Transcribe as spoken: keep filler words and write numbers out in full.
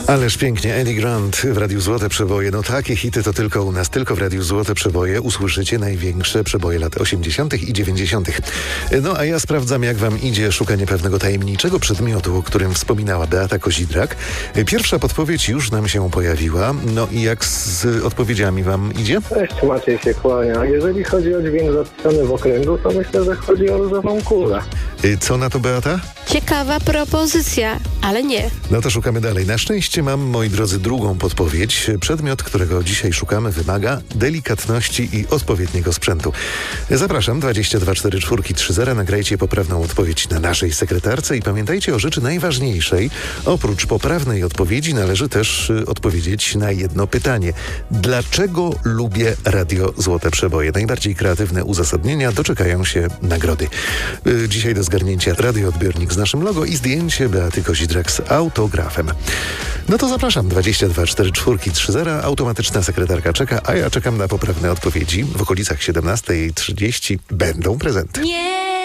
Ależ pięknie, Eddie Grant w Radiu Złote Przeboje. No takie hity to tylko u nas, tylko w Radiu Złote Przeboje usłyszycie największe przeboje lat osiemdziesiątych i dziewięćdziesiątych. No a ja sprawdzam, jak wam idzie szukanie pewnego tajemniczego przedmiotu, o którym wspominała Beata Kozidrak. Pierwsza podpowiedź już nam się pojawiła. No i jak z odpowiedziami wam idzie? Cześć, Maciej się kłania. Jeżeli chodzi o dźwięk zapisany w okręgu, to myślę, że chodzi o różową kulę. Co na to, Beata? Ciekawa propozycja, ale nie. No to szukamy dalej. Na szczęście mam, moi drodzy, drugą podpowiedź. Przedmiot, którego dzisiaj szukamy, wymaga delikatności i odpowiedniego sprzętu. Zapraszam, dwadzieścia dwa czterdzieści cztery trzydzieści. Nagrajcie poprawną odpowiedź na naszej sekretarce i pamiętajcie o rzeczy najważniejszej. Oprócz poprawnej odpowiedzi należy też y, odpowiedzieć na jedno pytanie. Dlaczego lubię Radio Złote Przeboje? Najbardziej kreatywne uzasadnienia doczekają się nagrody. Y, dzisiaj do zgarnięcia radioodbiornik z naszym logo i zdjęcie Beaty Kozidrak z autografem. No to zapraszam, dwadzieścia dwa czterdzieści cztery trzydzieści. Automatyczna sekretarka czeka, a ja czekam na poprawne odpowiedzi. W okolicach siedemnasta trzydzieści będą prezenty. Nie